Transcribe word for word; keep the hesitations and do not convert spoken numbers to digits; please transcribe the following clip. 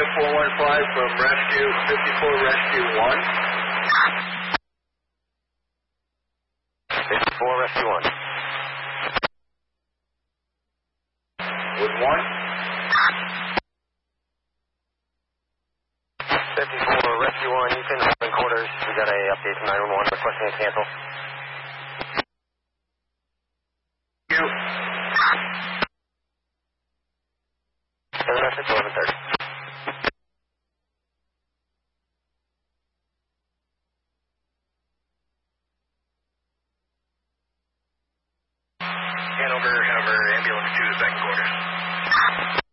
four one five from Rescue, fifty-four Rescue one. fifty-four Rescue one. With one. fifty-four Rescue one, Houston, open quarters. We got a update from nine one one requesting a cancel. You. Seven message, eleven thirty. Hanover, Hanover, ambulance two, second quarters.